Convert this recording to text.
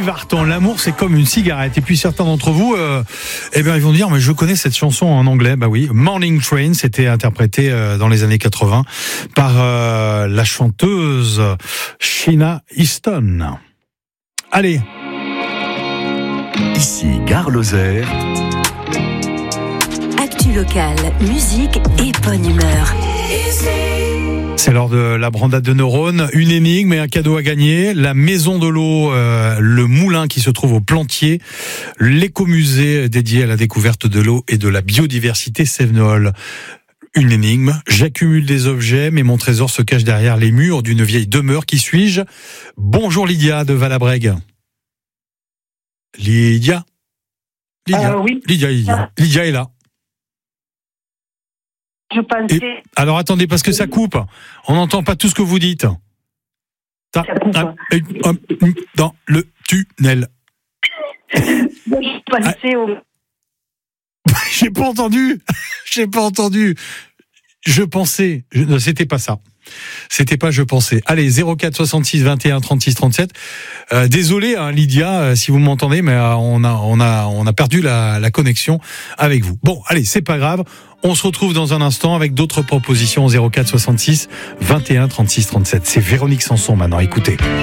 Vartan, l'amour c'est comme une cigarette. Et puis certains d'entre vous, ils vont dire, mais je connais cette chanson en anglais. Bah oui, Morning Train, c'était interprété dans les années 80 par la chanteuse Sheena Easton. Allez. Ici Gare Lozère. Actu locale, musique et bonne humeur. C'est l'heure de la brandade de neurones, une énigme et un cadeau à gagner. La maison de l'eau, le moulin qui se trouve au Plantier, l'écomusée dédié à la découverte de l'eau et de la biodiversité Sévenol. Une énigme, j'accumule des objets, mais mon trésor se cache derrière les murs d'une vieille demeure. Qui suis-je ? Bonjour Lydia de Valabrègue. Lydia. Oui. Lydia est là. Je pensais. Alors attendez, parce que ça coupe. On n'entend pas tout ce que vous dites. Dans le tunnel. Je pensais au. J'ai pas entendu. Je pensais. C'était pas ça. C'était pas je pensais. Allez, 04 66 21 36 37. Désolé, Lydia, si vous m'entendez, mais on a perdu la connexion avec vous. Bon, allez, c'est pas grave. On se retrouve dans un instant avec d'autres propositions au 04 66 21 36 37. C'est Véronique Sanson maintenant. Écoutez.